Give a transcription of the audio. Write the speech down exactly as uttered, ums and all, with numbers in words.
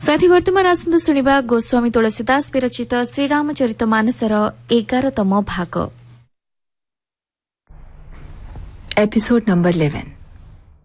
साथी वर्तमान आसंद शुणिबा गोस्वामी तुलसीदास विरचित श्रीरामचरित मानसर एगारतम भाग एपिसोड नंबर इलेवन।